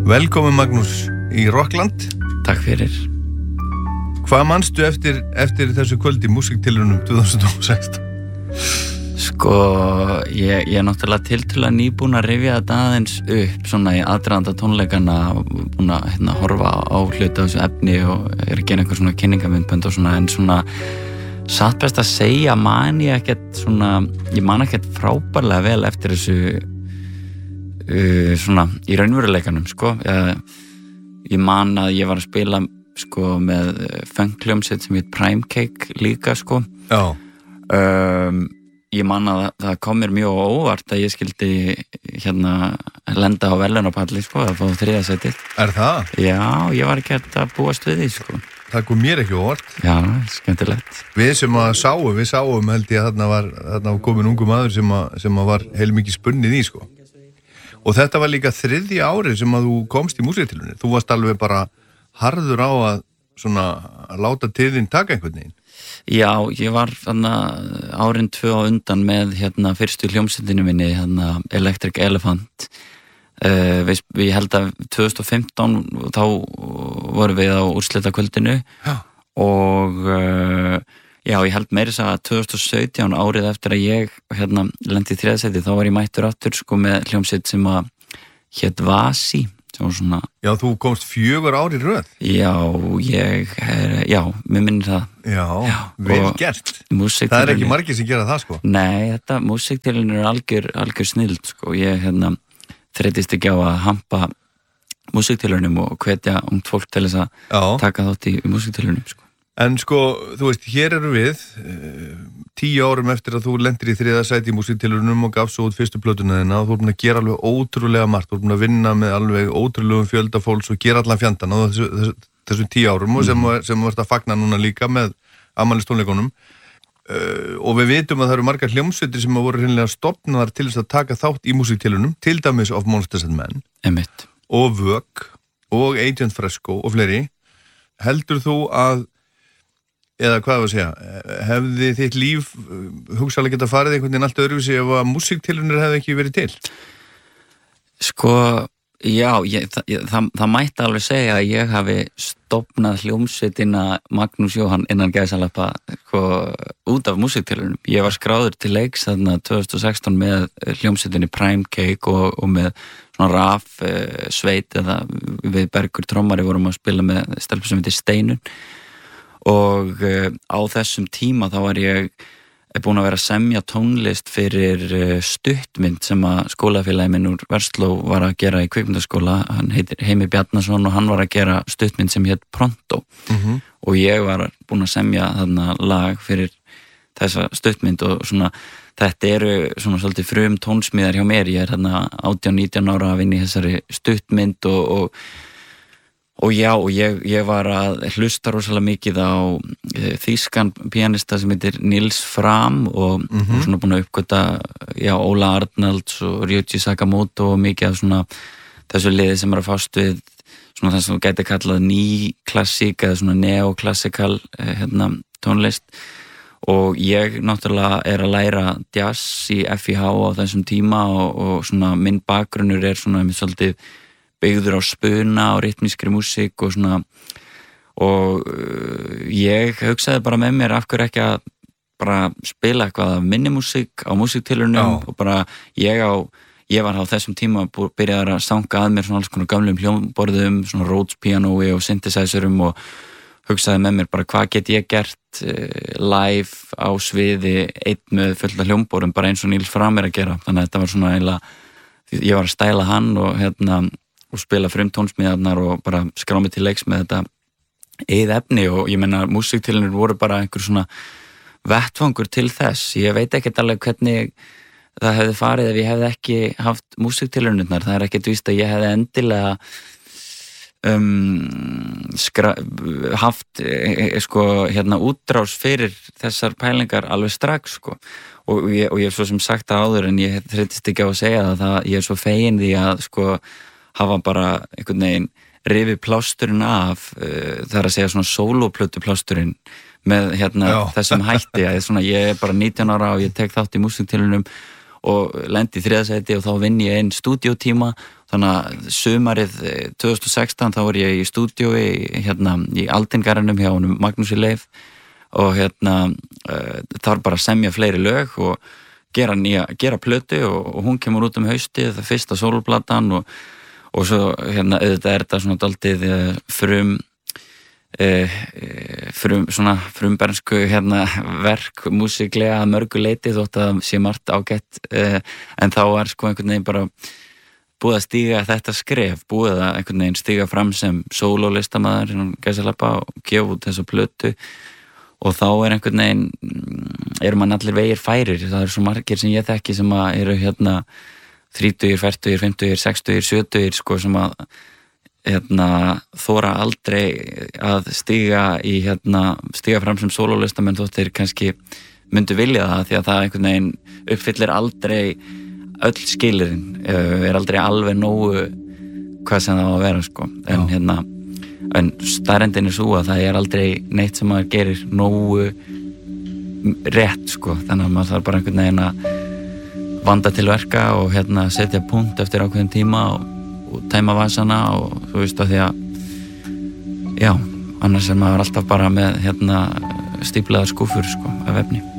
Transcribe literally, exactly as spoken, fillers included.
Velkomin Magnús í Rockland. Takk fyrir. Hvað manstu eftir, eftir þessu kvöldi músíktilraunum tvö þúsund og sextán? Sko, ég, ég er náttúrulega tiltölulega nýbúin að rifja þetta aðeins upp svona í aðdraganda tónleikana, búin að hérna, horfa á hluti á þessu efni og er að gera einhver svona kynningamyndbönd og svona, en svona satt best að segja man ég ekkert svona, ég man ekkert frábærlega vel eftir þessu uh, svona í raunveruleikanum, sko. Ég, ég man að ég var að spila sko með funkhljómsveit sem heit Prime Cake líka, sko. Já. Um, Ég man að það kom mér mjög óvart að ég skildi hérna lenda á verðlaunapalli, sko, að fá þriðja sætið. Er það? Já, ég var ekki að búast við því, sko. Það kom mér ekki óvart. Já, skemmtilegt. Við sem að sáum, við sáum held ég að þarna var, þarna var komin ungu maður sem að, sem að var heilmikið spunnið í, sko. Og þetta var líka þriðja árið sem að þú komst í músíktilraunir. Þú varst alveg bara harður á að svona að láta til þín taka einhvern veginn. Já, ég var þarna árin tvö á undan með hérna fyrstu hljómsveitinu minni, hérna Electric Elephant. Uh, við, við held að tvö þúsund og fimmtán þá vorum við á úrslitakvöldinu. Já. Og uh, já, ég held meira þess að tvö þúsund og sautján árið eftir að ég hérna lendi í þriðja sæti, þá var ég mættur aftur sko með hljómsveit sem að hét Vasi. Svona, já, þú komst fjögur ár í röð. Já, ég er, já, mér minnir það. Já, já vel gert. Það er ekki margir sem gera það, sko. Nei, þetta músíktilraunir er algjör, algjör snild, sko. Ég hérna þreytist ekki á að hampa músíktilraunum og hvetja ungt fólk til þess að já. Taka þátt í, í músíktilraunum, sko. En sko, þú veist, hér eru við uh, tíu árum eftir að þú lendir í þriða sæti í músíktilraunum og gafst svo út fyrstu plötuna þína og þú ert búin að gera alveg ótrúlega margt, þú ert búin að vinna með alveg ótrúlegum fjölda fólks og gera allan fjandan á þessu, þessu, þessu tíu árum mm. og sem, sem þú ert að fagna núna líka með afmælistónleikunum uh, og við vitum að það eru margar hljómsveitir sem hafa voru hreinlega stofnaðar til þess að taka þátt í músíktilraunum, til dæmis of Monsters and Men Einmitt. Og Vök og Agent Fresco og fleiri. Heldur þú að eða hvað var að segja, hefði þitt líf hugsalega geta farið einhvern veginn allt öðruvísi ef að músíktilraunir hefði ekki verið til? Sko, já, ég, það, ég, það, það mætti alveg segja að ég hafi stofnað hljómsveitina Magnús Jóhann innan gæsalappa sko, út af músíktilraunum. Ég var skráður til leiks þarna tvö þúsund og sextán með hljómsveitinni Prime Cake og, og með svona raf uh, sveit eða við Bergur trommari vorum að spila með stelpu sem heitir Steinun. Og uh, á þessum tíma þá var ég búin að vera að semja tónlist fyrir uh, stuttmynd sem að skólafélagi minn úr Versló var að gera í kvikmyndaskóla. Hann heitir Heimir Bjarnason og hann var að gera stuttmynd sem hét Pronto. Mm-hmm. Og ég var búin að semja þarna lag fyrir þessa stuttmynd og svona þetta eru svona svolítið frum tónsmíðar hjá mér. Ég er þarna átján nítján ára að vinna í þessari stuttmynd og, og Og já, og ég, ég var að hlusta rosalega mikið á e, þýskan pianista sem heitir Nils Fram og, mm-hmm. og svona búin að uppgöta, já, Óla Arnalds og Ryuichi Sakamoto og mikið af svona þessu liði sem er að fást við svona það sem gæti kallað ný klassík eða svona neoklassikal e, hérna, tónlist. Og ég náttúrulega er að læra jazz í F I H á þessum tíma og, og svona minn bakgrunnur er svona með svolítið byggður á spuna og ritmískri músík og svona og uh, ég hugsaði bara með mér af hverju ekki að bara spila eitthvað af minni músík á músíktilraunum og bara ég á ég var á þessum tíma byrjaði að stanga að mér svona alls konar gamlum hljómborðum svona Rhodes pianói og synthesizerum og hugsaði með mér bara hvað get ég gert uh, live á sviði einn með fullt af hljómborðum bara eins og Nils Fram er að gera þannig að þetta var svona eiginlega ég var að stæla hann og hérna og spila frumtónsmíðarnar og bara skrá mig til leiks með þetta eigið efni og ég meina músíktilraunir voru bara einhver svona vettvangur til þess. Ég veit ekkert alveg hvernig það hefði farið ef ég hefði ekki haft músíktilraunirnar. Það er ekkert víst að ég hefði endilega um, skra, haft e, e, sko, hérna útrás fyrir þessar pælingar alveg strax sko. Og ég, og ég hef svo sem sagt það áður en ég þreytist ekki á að segja það, það ég er svo fegin því að sko hafa bara einhvern veginn rifið plásturinn af uh, það er að segja svona sólóplötu plásturinn með hérna Já. Þessum hætti að svona, ég er bara nítján ára og ég tek þátt í músíktilraunum og lendi í þriðja sæti og þá vinn ég einn stúdíótíma þannig að sumarið tvö þúsund og sextán þá var ég í stúdíói hérna í Aldingarðinum hjá honum Magnúsi Leif og hérna uh, þar bara semja fleiri lög og gera nýja, gera plötu og, og hún kemur út um haustið, það fyrsta sólplatan og, og svo hérna auðvitað er þetta svona dálítið uh, frum uh, frum svona frumbernsku hérna verk músiklega að mörgu leiti þótt að sé margt ágætt uh, en þá er sko einhvern veginn bara búið að stíga þetta skref, búið að einhvern veginn stíga fram sem sólólistamaður innan gæsalappa og gefa út þessa plötu og þá er einhvern veginn eru mann allir vegir færir, það eru svo margir sem ég þekki sem að eru hérna þrítugir, fertugir, fimmtugir, sextugir, sjötugir sko sem að hérna þóra aldrei að stíga í hérna stíga fram sem sólólistamenn þótt þeir kannski myndu vilja það því að það einhvern veginn uppfyllir aldrei öll skilirinn, er aldrei alveg nógu hvað sem það á að vera sko en Já. hérna en staðreyndin er svo að það er aldrei neitt sem maður gerir nógu rétt sko þannig að maður þarf bara einhvern veginn að vanda til verka og hérna setja punkt eftir ákveðin tíma og, og tæma vasana og þú veist að því að já, annars er maður alltaf bara með hérna stíplaðar skúfur sko af efni